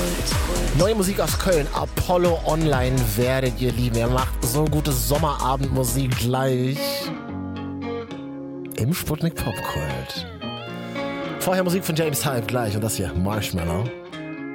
Neue Musik aus Köln, Apollo Online werdet ihr lieben. Er macht so gute Sommerabendmusik gleich im Sputnik Popkult. Vorher Musik von James Hype gleich und das hier Marshmallow.